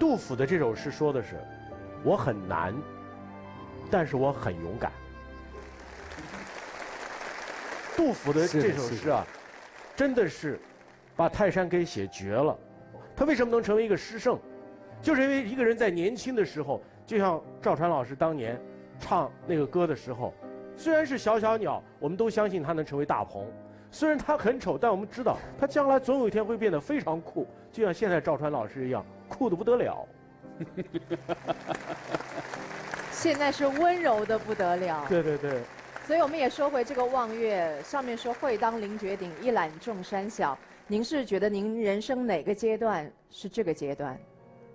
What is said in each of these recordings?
杜甫的这首诗说的是：“我很难，但是我很勇敢。”杜甫的这首诗啊，真的是把泰山给写绝了。他为什么能成为一个诗圣？就是因为一个人在年轻的时候，就像赵传老师当年唱那个歌的时候，虽然是小小鸟，我们都相信他能成为大鹏。虽然他很丑，但我们知道他将来总有一天会变得非常酷，就像现在赵传老师一样，酷得不得了。 现在是温柔的不得了。 对对对。 所以我们也说回这个望月，上面说会当凌绝顶，一览众山小。您是觉得您人生哪个阶段是这个阶段？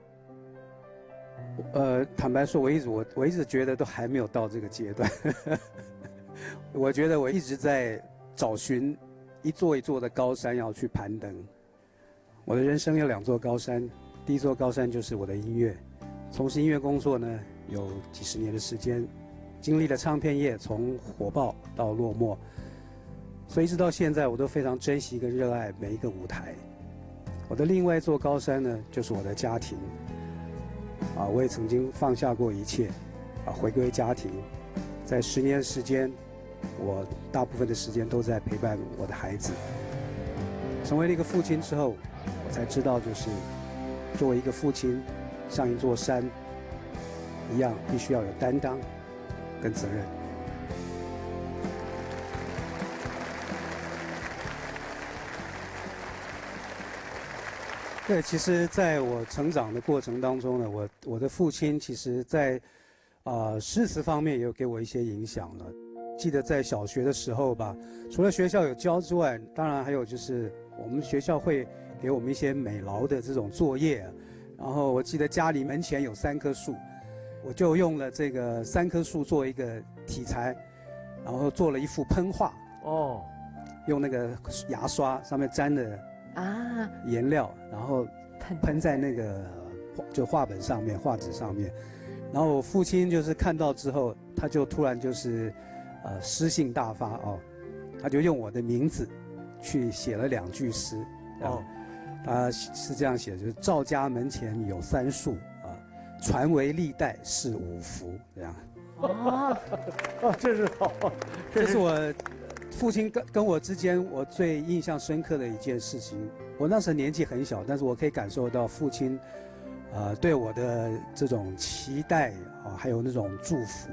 坦白说，我一直觉得都还没有到这个阶段。我觉得我一直在找寻一座一座的高山要去攀登。我的人生有2座高山，第一座高山就是我的音乐。从事音乐工作呢，有几十年的时间，经历了唱片业从火爆到落寞，所以一直到现在，我都非常珍惜跟热爱每一个舞台。我的另外一座高山呢，就是我的家庭。我也曾经放下过一切，回归家庭。在10年时间，我大部分的时间都在陪伴我的孩子。成为了一个父亲之后，我才知道，就是作为一个父亲，像一座山一样，必须要有担当跟责任。对，其实在我成长的过程当中呢，我的父亲其实在诗词方面也有给我一些影响了。记得在小学的时候吧，除了学校有教之外，当然还有就是我们学校会给我们一些美劳的这种作业。然后我记得家里门前有3棵树，我就用了这个3棵树做一个题材，然后做了一幅喷画。哦，用那个牙刷上面沾的颜料，然后喷在那个就画本上面、画纸上面。然后我父亲就是看到之后，他就突然就是诗性大发哦，他就用我的名字去写了2句诗。哦，他是这样写的，就是赵家门前有3树传为历代是5福这样。这是好，这是我父亲跟我之间我最印象深刻的一件事情。我那时候年纪很小，但是我可以感受到父亲对我的这种期待还有那种祝福。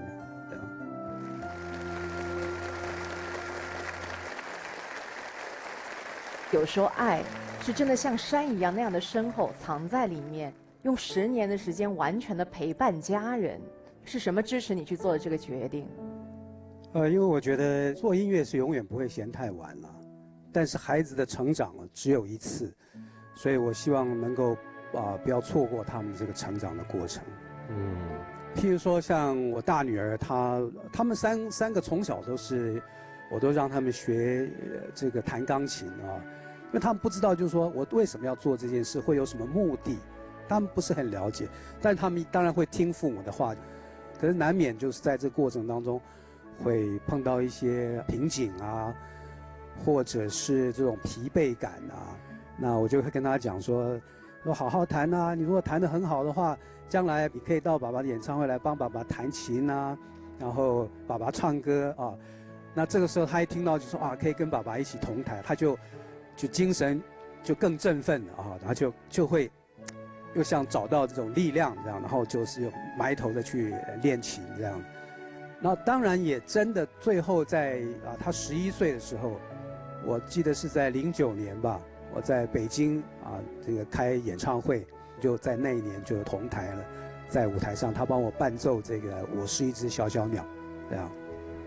有时候爱是真的像山一样那样的深厚，藏在里面，用10年的时间完全的陪伴家人。是什么支持你去做的这个决定？ 因为我觉得做音乐是永远不会嫌太晚了，但是孩子的成长只有一次，所以我希望能够不要错过他们这个成长的过程。譬如说像我大女儿，他们三个从小我都让他们学这个弹钢琴因为他们不知道，就是说我为什么要做这件事，会有什么目的，他们不是很了解，但是他们当然会听父母的话，可是难免就是在这个过程当中会碰到一些瓶颈或者是这种疲惫感那我就会跟他讲说好好弹你如果弹得很好的话，将来你可以到爸爸的演唱会来帮爸爸弹琴然后爸爸唱歌那这个时候他一听到就说可以跟爸爸一起同台，他就精神就更振奋了然后就会又像找到这种力量这样，然后就是埋头的去练琴这样。那当然也真的最后在他11岁的时候，我记得是在09年吧，我在北京这个开演唱会，就在那一年就同台了，在舞台上他帮我伴奏这个《我是一只小小鸟》这样。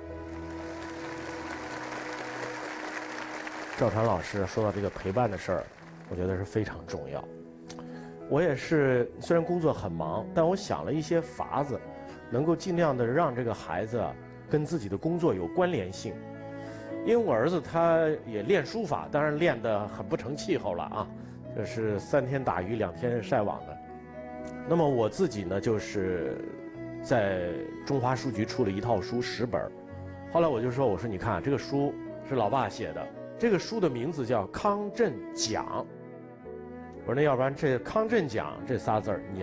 赵传老师说到这个陪伴的事儿，我觉得是非常重要。我也是，虽然工作很忙，但我想了一些法子，能够尽量的让这个孩子跟自己的工作有关联性。因为我儿子他也练书法，当然练得很不成气候了这是3天打鱼2天晒网的。那么我自己呢，就是在中华书局出了一套书10本，后来我就说，我说你看这个书是老爸写的，这个书的名字叫《康震讲》。我说那要不然这康震讲这仨字儿你